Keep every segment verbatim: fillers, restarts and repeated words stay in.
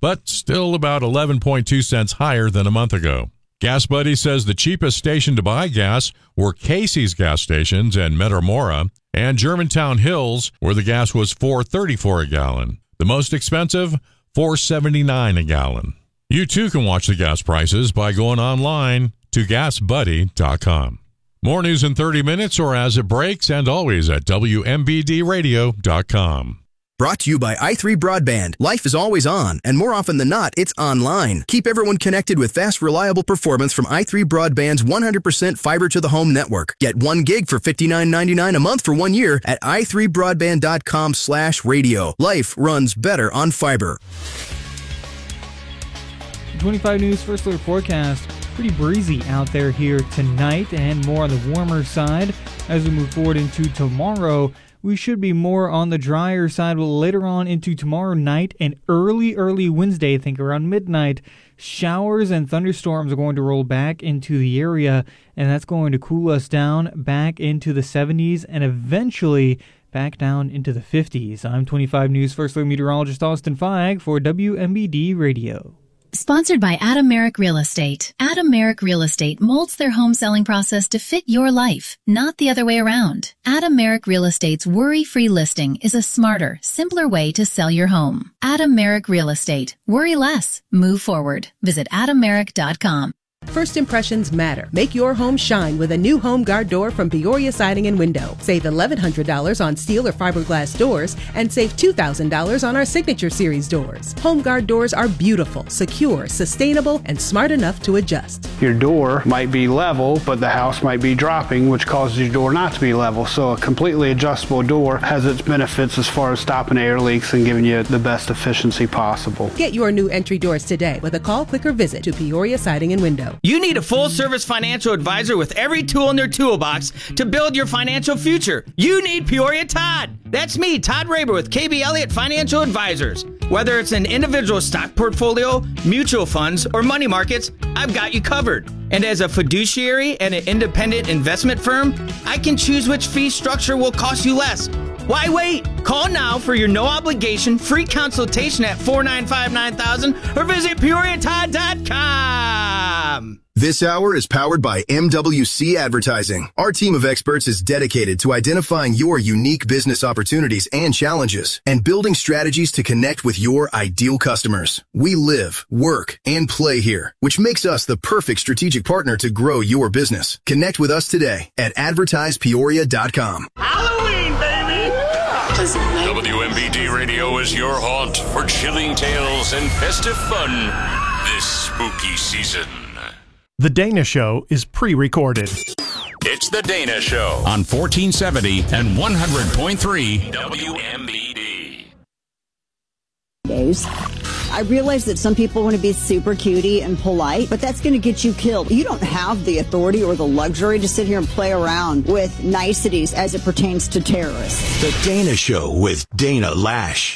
but still about eleven point two cents higher than a month ago. Gas Buddy says the cheapest station to buy gas were Casey's gas stations and Metamora, and Germantown Hills, where the gas was four dollars and thirty-four cents a gallon. The most expensive, four dollars and seventy-nine cents a gallon. You too can watch the gas prices by going online to gas buddy dot com. More news in thirty minutes or as it breaks, and always at W M B D radio dot com. Brought to you by i three Broadband. Life is always on, and more often than not, it's online. Keep everyone connected with fast, reliable performance from i three Broadband's one hundred percent fiber-to-the-home network. Get one gig for fifty-nine ninety-nine a month for one year at i three broadband dot com slash radio. Life runs better on fiber. twenty-five News First Alert Forecast. Pretty breezy out there here tonight, and more on the warmer side. As we move forward into tomorrow, we should be more on the drier side later on into tomorrow night and early, early Wednesday, I think around midnight. Showers and thunderstorms are going to roll back into the area, and that's going to cool us down back into the seventies and eventually back down into the fifties. I'm twenty-five News First Alert Meteorologist Austin Feig for W M B D Radio. Sponsored by Adam Merrick Real Estate. Adam Merrick Real Estate molds their home selling process to fit your life, not the other way around. Adam Merrick Real Estate's worry-free listing is a smarter, simpler way to sell your home. Adam Merrick Real Estate. Worry less. Move forward. Visit adam merrick dot com. First impressions matter. Make your home shine with a new Home Guard door from Peoria Siding and Window. Save eleven hundred dollars on steel or fiberglass doors and save two thousand dollars on our Signature Series doors. Home Guard doors are beautiful, secure, sustainable, and smart enough to adjust. Your door might be level, but the house might be dropping, which causes your door not to be level. So a completely adjustable door has its benefits as far as stopping air leaks and giving you the best efficiency possible. Get your new entry doors today with a call, click, or visit to Peoria Siding and Window. You need a full-service financial advisor with every tool in their toolbox to build your financial future. You need Peoria Todd. That's me, Todd Raber with K B Elliott Financial Advisors. Whether it's an individual stock portfolio, mutual funds, or money markets, I've got you covered. And as a fiduciary and an independent investment firm, I can choose which fee structure will cost you less. Why wait? Call now for your no-obligation free consultation at four nine five nine thousand or visit peoria todd dot com. This hour is powered by M W C Advertising. Our team of experts is dedicated to identifying your unique business opportunities and challenges and building strategies to connect with your ideal customers. We live, work, and play here, which makes us the perfect strategic partner to grow your business. Connect with us today at advertise peoria dot com. Halloween, baby! W M B D Radio is your haunt for chilling tales and festive fun this spooky season. The Dana Show is pre-recorded. It's The Dana Show on fourteen seventy and one hundred point three W M B D. Days. I realize that some people want to be super cutie and polite, but that's going to get you killed. You don't have the authority or the luxury to sit here and play around with niceties as it pertains to terrorists. The Dana Show with Dana Lash.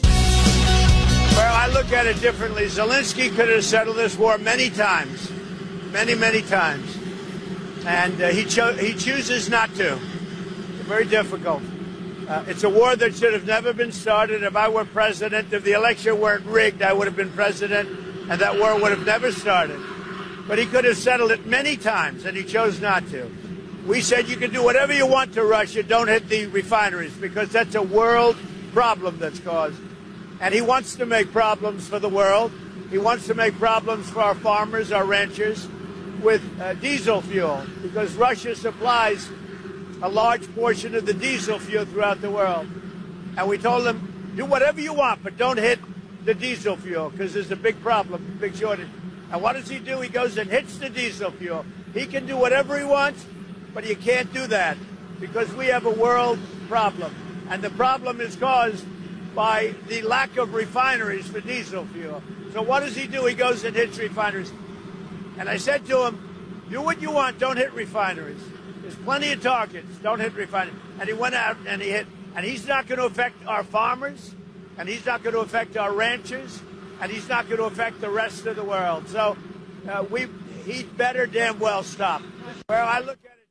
Well, I look at it differently. Zelensky could have settled this war many times, many, many times, and uh, he, cho- he chooses not to. It's very difficult. Uh, it's a war that should have never been started. If I were president, if the election weren't rigged, I would have been president, and that war would have never started. But he could have settled it many times, and he chose not to. We said you can do whatever you want to Russia, don't hit the refineries, because that's a world problem that's caused. And he wants to make problems for the world. He wants to make problems for our farmers, our ranchers, with uh, diesel fuel, because Russia supplies a large portion of the diesel fuel throughout the world. And we told them, do whatever you want, but don't hit the diesel fuel, because there's a big problem, big shortage. And what does he do? He goes and hits the diesel fuel. He can do whatever he wants, but you can't do that, because we have a world problem. And the problem is caused by the lack of refineries for diesel fuel. So what does he do? He goes and hits refineries. And I said to him, do what you want, don't hit refineries. There's plenty of targets. Don't hit refineries. And he went out and he hit. And he's not going to affect our farmers, and he's not going to affect our ranchers, and he's not going to affect the rest of the world. So uh, we, he'd better damn well stop. Well, I look at it.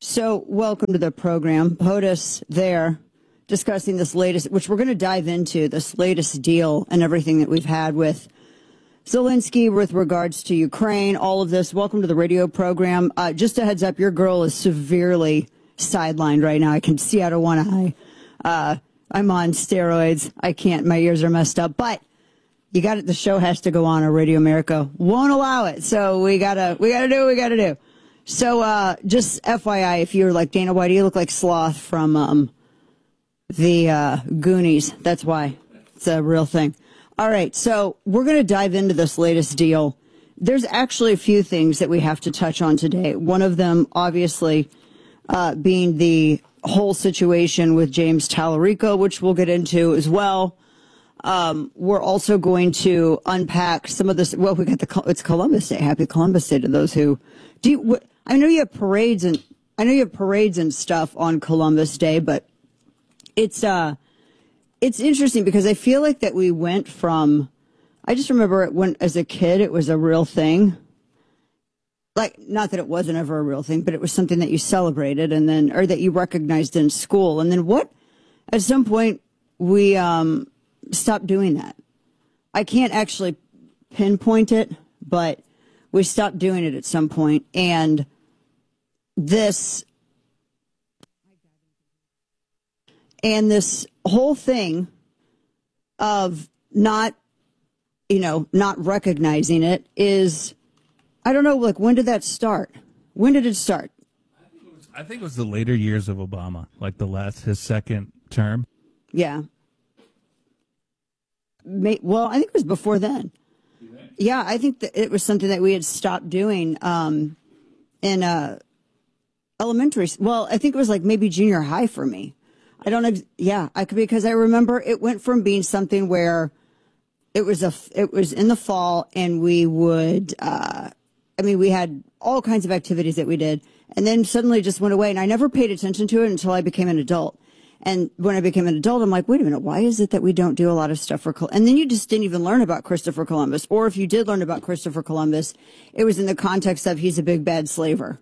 So welcome to the program. POTUS there discussing this latest, which we're going to dive into, this latest deal and everything that we've had with Zelensky with regards to Ukraine, all of this. Welcome to the radio program. Uh, just a heads up, your girl is severely sidelined right now. I can see out of one eye. Uh, I'm on steroids. I can't. My ears are messed up. But you got it. The show has to go on, or Radio America won't allow it. So we gotta, we gotta do what we gotta do. So uh, just F Y I, if you're like, Dana, why do you look like Sloth from um, the uh, Goonies? That's why. It's a real thing. All right, so we're going to dive into this latest deal. There's actually a few things that we have to touch on today. One of them, obviously, uh, being the whole situation with James Tallarico, which we'll get into as well. Um, we're also going to unpack some of this. Well, we got the, it's Columbus Day. Happy Columbus Day to those who do. You, I know you have parades and I know you have parades and stuff on Columbus Day, but it's, uh, it's interesting because I feel like that we went from, I just remember it when, as a kid, it was a real thing. Like, not that it wasn't ever a real thing, but it was something that you celebrated and then, or that you recognized in school. And then what, at some point, we, um, stopped doing that. I can't actually pinpoint it, but we stopped doing it at some point. And this, and this whole thing of not, you know, not recognizing it is, I don't know, like, when did that start? When did it start? I think it was, I think it was the later years of Obama, like the last, his second term. Yeah. May, well, I think it was before then. Yeah, I think that it was something that we had stopped doing um, in uh, elementary. Well, I think it was like maybe junior high for me. I don't know. Yeah, I could, because I remember it went from being something where it was a, it was in the fall and we would, uh, I mean, we had all kinds of activities that we did, and then suddenly just went away. And I never paid attention to it until I became an adult. And when I became an adult, I'm like, wait a minute, why is it that we don't do a lot of stuff for Columbus? And then you just didn't even learn about Christopher Columbus. Or if you did learn about Christopher Columbus, it was in the context of he's a big bad slaver.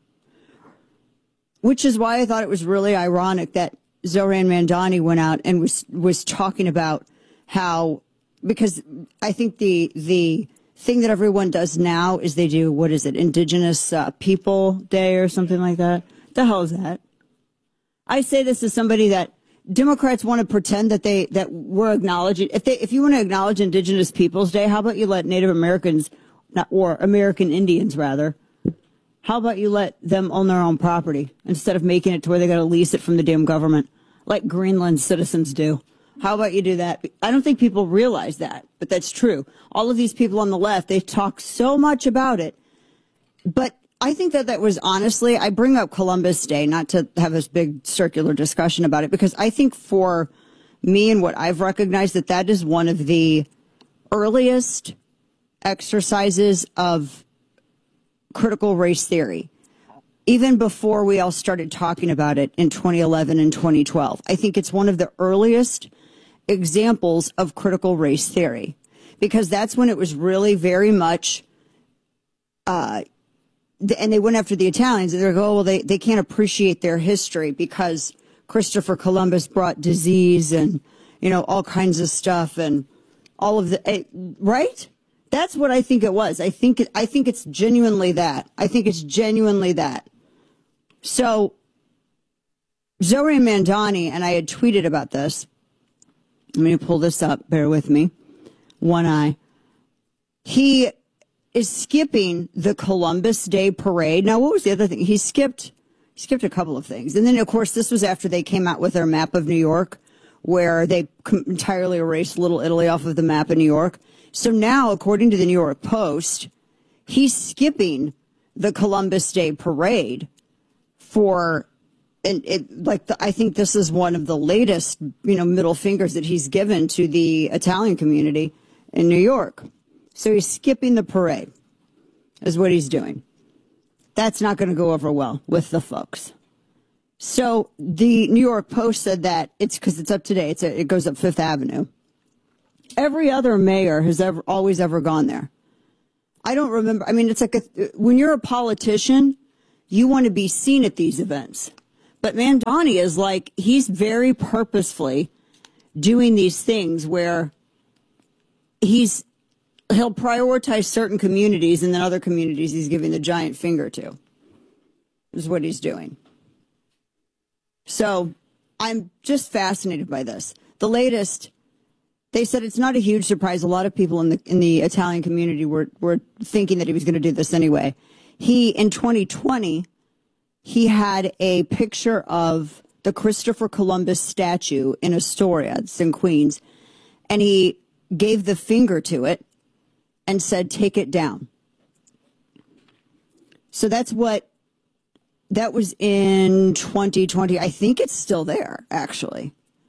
Which is why I thought it was really ironic that Zohran Mamdani went out and was was talking about how, because I think the the thing that everyone does now is they do, what is it, Indigenous uh, People Day or something like that. The hell is that? I say this as somebody that Democrats want to pretend that they that we're acknowledging. If they if you want to acknowledge Indigenous Peoples Day, how about you let Native Americans, not, or American Indians rather, how about you let them own their own property instead of making it to where they got to lease it from the damn government, like Greenland citizens do? How about you do that? I don't think people realize that, but that's true. All of these people on the left, they talk so much about it, but I think that that was honestly, I bring up Columbus Day, not to have this big circular discussion about it, because I think for me and what I've recognized that that is one of the earliest exercises of critical race theory, even before we all started talking about it in twenty eleven and twenty twelve. I think it's one of the earliest examples of critical race theory, because that's when it was really very much, uh, and they went after the Italians, and they're like, oh, well, they, they can't appreciate their history because Christopher Columbus brought disease and, you know, all kinds of stuff and all of the, right? That's what I think it was. I think, it, I think it's genuinely that. I think it's genuinely that. So, Zohran Mamdani, and I had tweeted about this. Let me pull this up. Bear with me. One eye. He is skipping the Columbus Day parade. Now, what was the other thing? He skipped, he skipped a couple of things. And then, of course, this was after they came out with their map of New York, where they entirely erased Little Italy off of the map of New York. So now, according to the New York Post, he's skipping the Columbus Day parade for, and it, like, the, I think this is one of the latest, you know, middle fingers that he's given to the Italian community in New York. So he's skipping the parade, is what he's doing. That's not going to go over well with the folks. So the New York Post said that it's because it's up today. It's a, it goes up Fifth Avenue. Every other mayor has ever always ever gone there. I don't remember. I mean, it's like a, when you're a politician, you want to be seen at these events. But Mamdani is like, he's very purposefully doing these things where he's he'll prioritize certain communities and then other communities he's giving the giant finger to. Is what he's doing. So I'm just fascinated by this. The latest, they said it's not a huge surprise. A lot of people in the in the Italian community were, were thinking that he was going to do this anyway. He, in twenty twenty, he had a picture of the Christopher Columbus statue in Astoria, it's in Queens, and he gave the finger to it and said, take it down. So that's what, that was in twenty twenty. I think it's still there, actually.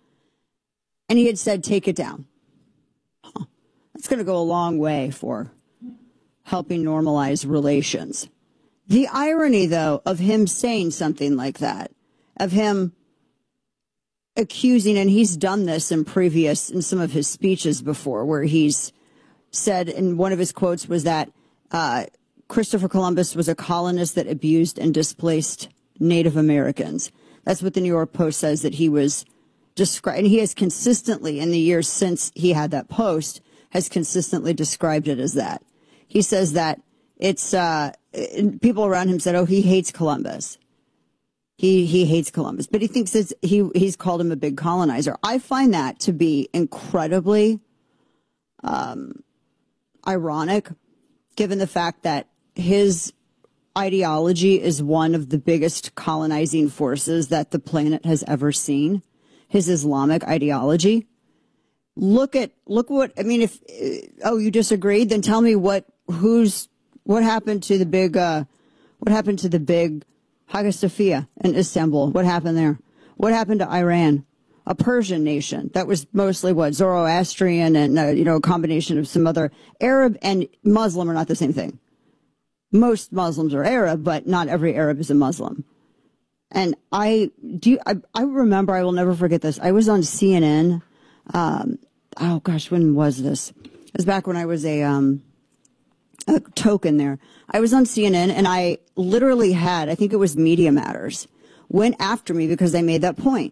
And he had said, take it down. Huh. That's going to go a long way for helping normalize relations. The irony, though, of him saying something like that, of him accusing, and he's done this in previous, in some of his speeches before, where he's said, and one of his quotes was that uh, Christopher Columbus was a colonist that abused and displaced Native Americans. That's what the New York Post says that he was described, and he has consistently, in the years since he had that post, has consistently described it as that. He says that it's, uh, people around him said, oh, he hates Columbus. He he hates Columbus, but he thinks it's, he he's called him a big colonizer. I find that to be incredibly um, ironic, given the fact that his ideology is one of the biggest colonizing forces that the planet has ever seen. His Islamic ideology. Look at look what I mean. If oh, you disagreed, then tell me what who's what happened to the big uh, what happened to the big Hagia Sophia in Istanbul? What happened there? What happened to Iran? A Persian nation that was mostly what Zoroastrian and uh, you know a combination of some other Arab and Muslim are not the same thing. Most Muslims are Arab, but not every Arab is a Muslim. And I do. You, I, I remember. I will never forget this. I was on C N N. Um, oh gosh, when was this? It was back when I was a um, a token there. I was on C N N, and I literally had. I think it was Media Matters went after me because I made that point.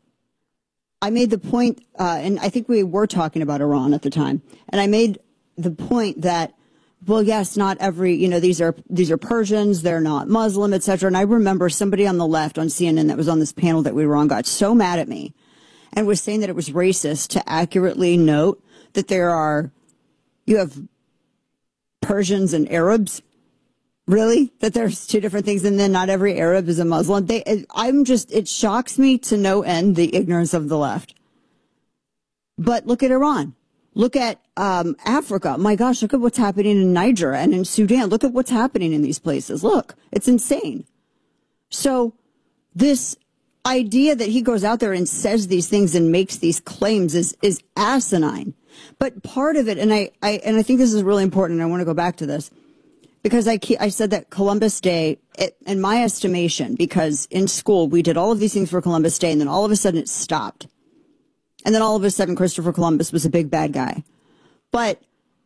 I made the point, uh, and I think we were talking about Iran at the time, and I made the point that. Well, yes, not every, you know, these are these are Persians, they're not Muslim, et cetera. And I remember somebody on the left on C N N that was on this panel that we were on got so mad at me and was saying that it was racist to accurately note that there are, you have Persians and Arabs. Really? That there's two different things and then not every Arab is a Muslim. They, I'm just, it shocks me to no end the ignorance of the left. But look at Iran. Look at um, Africa. My gosh, look at what's happening in Niger and in Sudan. Look at what's happening in these places. Look, it's insane. So this idea that he goes out there and says these things and makes these claims is is asinine. But part of it, and I, I and I think this is really important, and I want to go back to this, because I, I said that Columbus Day, it, in my estimation, because in school we did all of these things for Columbus Day, and then all of a sudden it stopped. And then all of a sudden, Christopher Columbus was a big bad guy. But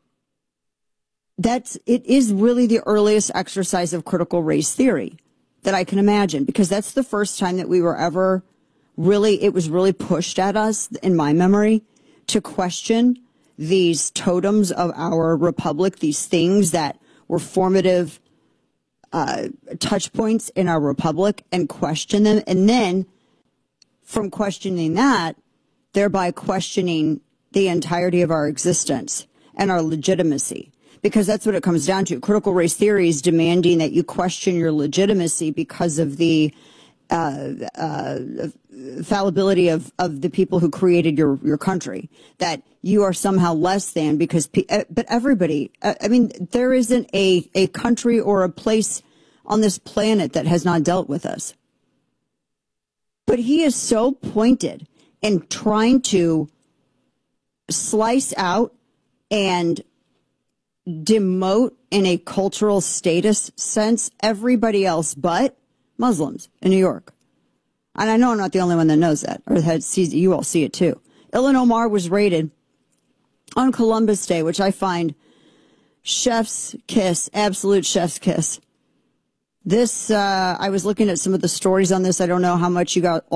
that's, it is really the earliest exercise of critical race theory that I can imagine, because that's the first time that we were ever really, it was really pushed at us, in my memory, to question these totems of our republic, these things that were formative uh, touch points in our republic, and question them. And then from questioning that, thereby questioning the entirety of our existence and our legitimacy. Because that's what it comes down to. Critical race theory is demanding that you question your legitimacy because of the uh, uh, fallibility of, of the people who created your, your country. That you are somehow less than because, pe- but everybody, uh, I mean, there isn't a, a country or a place on this planet that has not dealt with us. But he is so pointed and trying to slice out and demote in a cultural status sense everybody else but Muslims in New York. And I know I'm not the only one that knows that, or that sees it. You all see it too. Ilhan Omar was raided on Columbus Day, which I find chef's kiss, absolute chef's kiss. This, uh, I was looking at some of the stories on this. I don't know how much you got